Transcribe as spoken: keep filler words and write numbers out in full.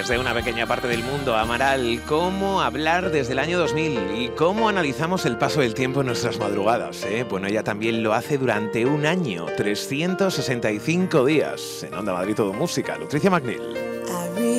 desde una pequeña parte del mundo, Amaral. ¿Cómo hablar desde el año dos mil? ¿Y cómo analizamos el paso del tiempo en nuestras madrugadas? ¿eh? Bueno, ella también lo hace durante un año, trescientos sesenta y cinco días. En Onda Madrid Todo Música, Lucrecia Magnil.